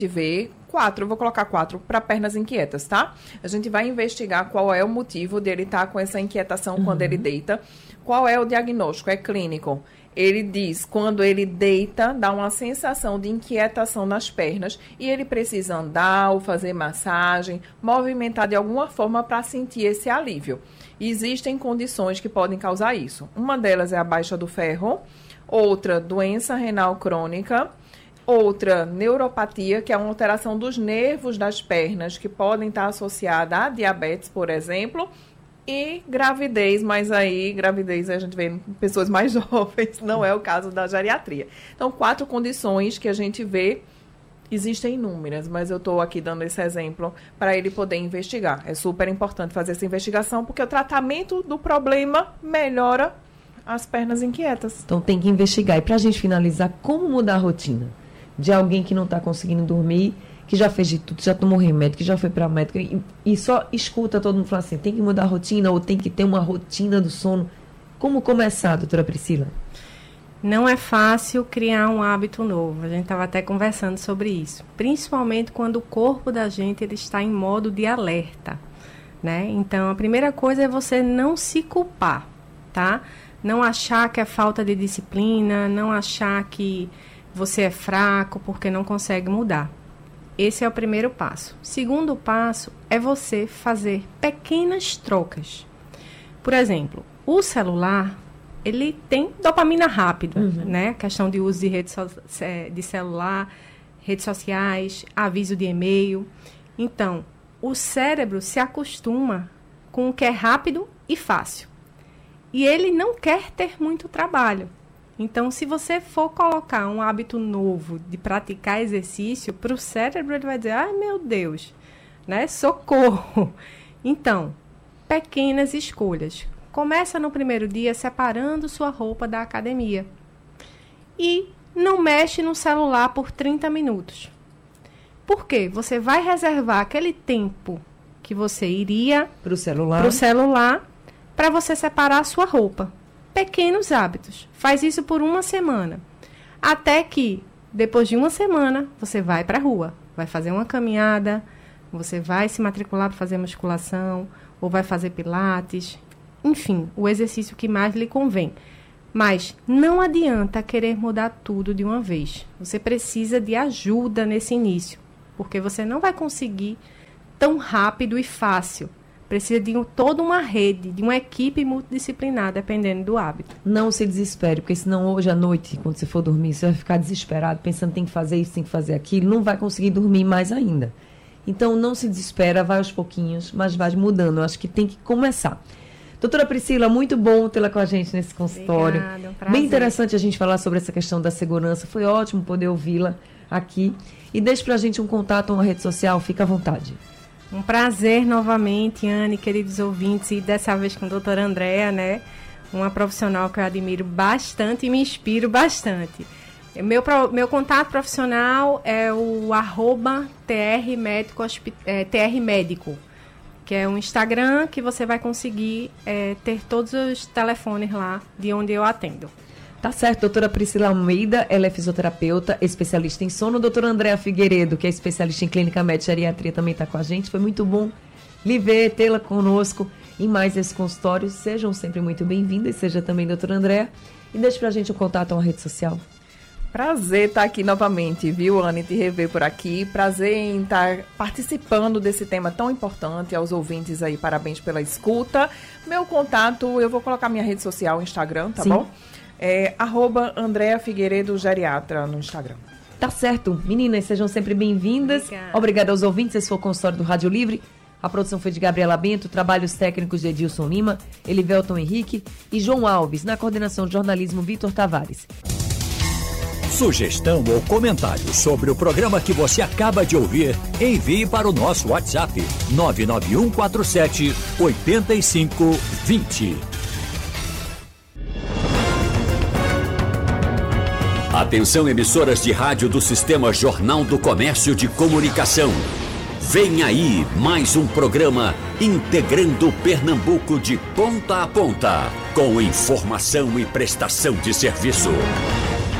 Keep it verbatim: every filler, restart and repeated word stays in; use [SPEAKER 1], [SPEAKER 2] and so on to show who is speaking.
[SPEAKER 1] vê quatro, eu vou colocar quatro para pernas inquietas, tá? A gente vai investigar qual é o motivo dele estar com essa inquietação uhum. quando ele deita. Qual é o diagnóstico? É clínico. Ele diz, quando ele deita, dá uma sensação de inquietação nas pernas e ele precisa andar ou fazer massagem, movimentar de alguma forma para sentir esse alívio. Existem condições que podem causar isso. Uma delas é a baixa do ferro, outra, doença renal crônica, outra, neuropatia, que é uma alteração dos nervos das pernas, que podem estar associada a diabetes, por exemplo, e gravidez, mas aí, gravidez a gente vê em pessoas mais jovens, não é o caso da geriatria. Então, quatro condições que a gente vê, existem inúmeras, mas eu estou aqui dando esse exemplo para ele poder investigar. É super importante fazer essa investigação, porque o tratamento do problema melhora as pernas inquietas.
[SPEAKER 2] Então, tem que investigar. E para a gente finalizar, como mudar a rotina de alguém que não está conseguindo dormir, que já fez de tudo, já tomou remédio, que já foi para médico e, e só escuta todo mundo falar assim, tem que mudar a rotina ou tem que ter uma rotina do sono. Como começar, doutora Priscila?
[SPEAKER 3] Não é fácil criar um hábito novo. A gente estava até conversando sobre isso. Principalmente quando o corpo da gente ele está em modo de alerta, né? Então, a primeira coisa é você não se culpar, tá? Não achar que é falta de disciplina, não achar que você é fraco porque não consegue mudar. Esse é o primeiro passo. Segundo passo é você fazer pequenas trocas. Por exemplo, o celular, ele tem dopamina rápida, uhum. né? A questão de uso de, rede so- de celular, redes sociais, aviso de e-mail. Então, o cérebro se acostuma com o que é rápido e fácil. E ele não quer ter muito trabalho. Então, se você for colocar um hábito novo de praticar exercício, para o cérebro ele vai dizer, ai meu Deus, né? Socorro. Então, pequenas escolhas. Começa no primeiro dia separando sua roupa da academia. E não mexe no celular por trinta minutos. Por quê? Você vai reservar aquele tempo que você iria
[SPEAKER 2] para o celular,
[SPEAKER 3] pro celular para você separar a sua roupa. Pequenos hábitos. Faz isso por uma semana. Até que, depois de uma semana, você vai para a rua. Vai fazer uma caminhada, você vai se matricular para fazer musculação, ou vai fazer pilates. Enfim, o exercício que mais lhe convém. Mas não adianta querer mudar tudo de uma vez. Você precisa de ajuda nesse início. Porque você não vai conseguir tão rápido e fácil. Precisa de um, toda uma rede, de uma equipe multidisciplinar, dependendo do hábito.
[SPEAKER 2] Não se desespere, porque senão hoje à noite, quando você for dormir, você vai ficar desesperado, pensando tem que fazer isso, tem que fazer aquilo, não vai conseguir dormir mais ainda. Então, não se desespera, vai aos pouquinhos, mas vai mudando. Eu acho que tem que começar. Doutora Priscila, muito bom tê-la com a gente nesse consultório.
[SPEAKER 3] Obrigada, um prazer.
[SPEAKER 2] Bem interessante a gente falar sobre essa questão da segurança. Foi ótimo poder ouvi-la aqui. E deixe pra gente um contato, uma rede social, fica à vontade.
[SPEAKER 3] Um prazer novamente, Anne, queridos ouvintes, e dessa vez com a doutora Andréa, né? Uma profissional que eu admiro bastante e me inspiro bastante. Meu, meu contato profissional é o arroba tr médico, é, tr médico, que é um Instagram que você vai conseguir é, ter todos os telefones lá de onde eu atendo.
[SPEAKER 2] Tá certo, doutora Priscila Almeida, ela é fisioterapeuta, especialista em sono. Doutora Andréa Figueiredo, que é especialista em clínica médica e geriatria, também está com a gente. Foi muito bom lhe ver, tê-la conosco em mais esse consultório. Sejam sempre muito bem-vindas, seja também doutora Andréa. E deixe pra gente o contato, uma rede social.
[SPEAKER 1] Prazer estar aqui novamente, viu, Anne, te rever por aqui. Prazer em estar participando desse tema tão importante. Aos ouvintes aí, parabéns pela escuta. Meu contato, eu vou colocar minha rede social, Instagram, tá Sim. bom? É arroba Andréa Figueiredo Geriatra no Instagram.
[SPEAKER 2] Tá certo. Meninas, sejam sempre bem-vindas. Obrigada. Obrigada aos ouvintes. Esse foi o consultório do Rádio Livre. A produção foi de Gabriela Bento, trabalhos técnicos de Edilson Lima, Elivelton Henrique e João Alves. Na coordenação de jornalismo, Vitor Tavares.
[SPEAKER 4] Sugestão ou comentário sobre o programa que você acaba de ouvir, envie para o nosso WhatsApp nove nove um quatro sete oito cinco dois zero. Atenção, emissoras de rádio do Sistema Jornal do Comércio de Comunicação. Vem aí mais um programa integrando Pernambuco de ponta a ponta, com informação e prestação de serviço.